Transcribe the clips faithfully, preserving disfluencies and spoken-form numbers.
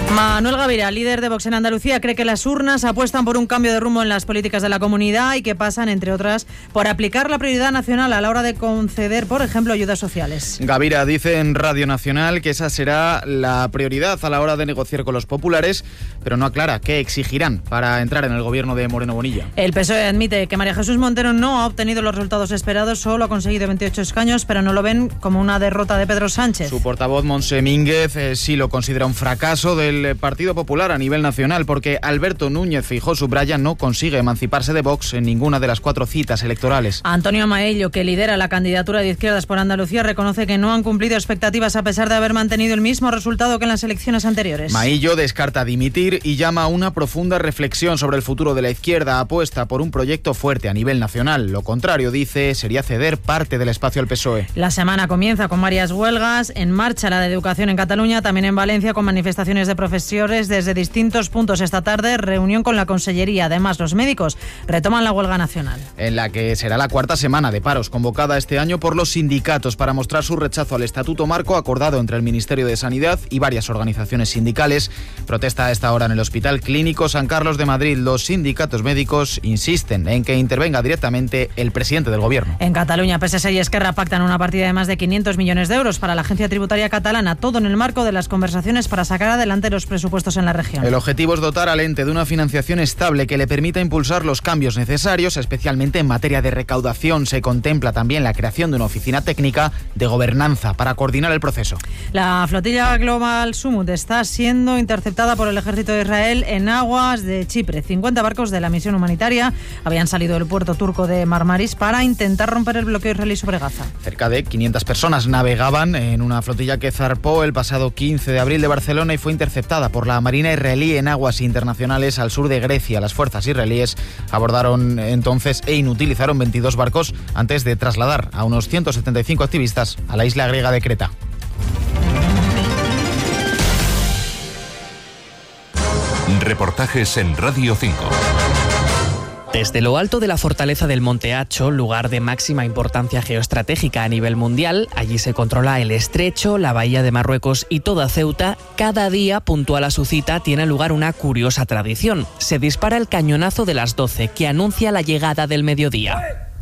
Manuel Gavira, líder de Vox en Andalucía, cree que las urnas apuestan por un cambio de rumbo en las políticas de la comunidad y que pasan, entre otras, por aplicar la prioridad nacional a la hora de conceder, por ejemplo, ayudas sociales. Gavira dice en Radio Nacional que esa será la prioridad a la hora de negociar con los populares, pero no aclara qué exigirán para entrar en el gobierno de Moreno Bonilla. El P S O E admite que María Jesús Montero no ha obtenido los resultados esperados, solo ha conseguido veintiocho escaños, pero no lo ven como una derrota de Pedro Sánchez. Su portavoz, Montse Mínguez, eh, sí lo considera un fracaso del Partido Popular a nivel nacional, porque Alberto Núñez Feijóo subraya no consigue emanciparse de Vox en ninguna de las cuatro citas electorales. Antonio Maello, que lidera la candidatura de Izquierdas por Andalucía, reconoce que no han cumplido expectativas a pesar de haber mantenido el mismo resultado que en las elecciones anteriores. Maello descarta dimitir y llama a una profunda reflexión sobre el futuro de la izquierda. Apuesta por un proyecto fuerte a nivel nacional. Lo contrario, dice, sería ceder parte del espacio al P S O E. La semana comienza con varias huelgas. En marcha la de educación en Cataluña, también en Valencia, con manifestaciones de profesores desde distintos puntos esta tarde, reunión con la Consellería. Además, los médicos retoman la huelga nacional. En la que será la cuarta semana de paros convocada este año por los sindicatos para mostrar su rechazo al Estatuto Marco acordado entre el Ministerio de Sanidad y varias organizaciones sindicales. Protesta a esta hora en el Hospital Clínico San Carlos de Madrid. Los sindicatos médicos insisten en que intervenga directamente el presidente del Gobierno. En Cataluña, P S S y Esquerra pactan una partida de más de quinientos millones de euros para la Agencia Tributaria Catalana, todo en el marco de las conversaciones para sacar adelante los presupuestos en la región. El objetivo es dotar al ente de una financiación estable que le permita impulsar los cambios necesarios, especialmente en materia de recaudación. Se contempla también la creación de una oficina técnica de gobernanza para coordinar el proceso. La flotilla Global Summit está siendo interceptada por el ejército de Israel en aguas de Chipre. cincuenta barcos de la misión humanitaria habían salido del puerto turco de Marmaris para intentar romper el bloqueo israelí sobre Gaza. Cerca de quinientas personas navegaban en una flotilla que zarpó el pasado quince de abril de Barcelona y fue interceptada por la Marina israelí en aguas internacionales al sur de Grecia. Las fuerzas israelíes abordaron entonces e inutilizaron veintidós barcos antes de trasladar a unos ciento setenta y cinco activistas a la isla griega de Creta. Reportajes en Radio cinco. Desde lo alto de la fortaleza del Monte Acho, lugar de máxima importancia geoestratégica a nivel mundial, allí se controla el Estrecho, la Bahía de Marruecos y toda Ceuta, cada día, puntual a su cita, tiene lugar una curiosa tradición. Se dispara el cañonazo de las doce, que anuncia la llegada del mediodía.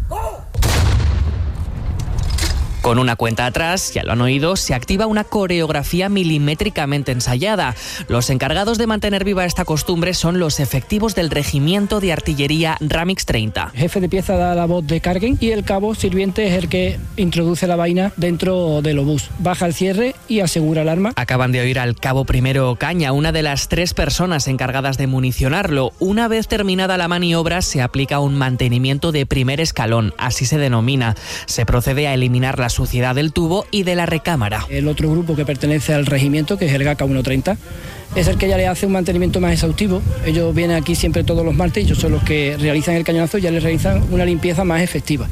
Con una cuenta atrás, ya lo han oído, se activa una coreografía milimétricamente ensayada. Los encargados de mantener viva esta costumbre son los efectivos del Regimiento de Artillería Ramix treinta. El jefe de pieza da la voz de carguen y el cabo sirviente es el que introduce la vaina dentro del obús. Baja el cierre y asegura el arma. Acaban de oír al cabo Primero Caña, una de las tres personas encargadas de municionarlo. Una vez terminada la maniobra, se aplica un mantenimiento de primer escalón, así se denomina. Se procede a eliminar la suciedad del tubo y de la recámara. El otro grupo que pertenece al regimiento, que es el G A K ciento treinta, es el que ya le hace un mantenimiento más exhaustivo. Ellos vienen aquí siempre todos los martes y ellos son los que realizan el cañonazo y ya les realizan una limpieza más efectiva.